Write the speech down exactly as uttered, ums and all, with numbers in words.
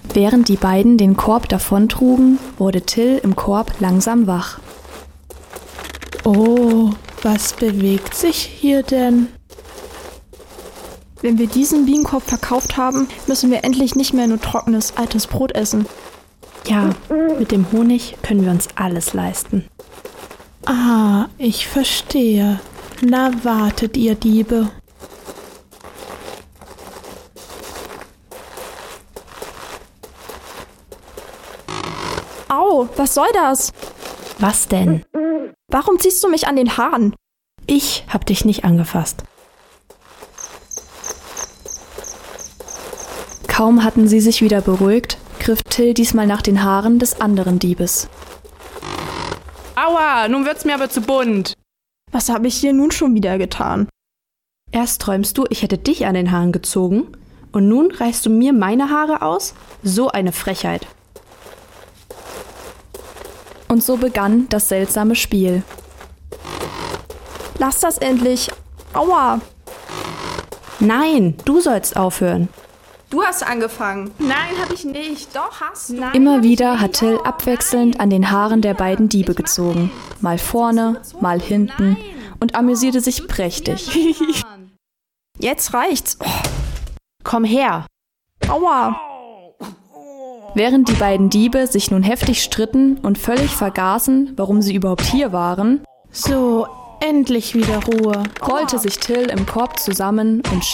Während die beiden den Korb davontrugen, wurde Till im Korb langsam wach. Oh, was bewegt sich hier denn? Wenn wir diesen Bienenkorb verkauft haben, müssen wir endlich nicht mehr nur trockenes, altes Brot essen. Ja, mit dem Honig können wir uns alles leisten. Ah, ich verstehe. Na, wartet ihr Diebe. Au, was soll das? Was denn? Warum ziehst du mich an den Haaren? Ich hab dich nicht angefasst. Kaum hatten sie sich wieder beruhigt, griff Till diesmal nach den Haaren des anderen Diebes. Aua, nun wird's mir aber zu bunt. Was habe ich hier nun schon wieder getan? Erst träumst du, ich hätte dich an den Haaren gezogen und nun reißt du mir meine Haare aus? So eine Frechheit. Und so begann das seltsame Spiel. Lass das endlich. Aua. Nein, du sollst aufhören. Du hast angefangen. Nein, hab ich nicht. Doch, hast du. Nein, Immer wieder hat Till abwechselnd an den Haaren der beiden Diebe gezogen. Mal vorne, mal hinten und amüsierte sich prächtig. Jetzt reicht's. Oh. Komm her. Aua. Während die beiden Diebe sich nun heftig stritten und völlig vergaßen, warum sie überhaupt hier waren, So, endlich wieder Ruhe. rollte sich Till im Korb zusammen und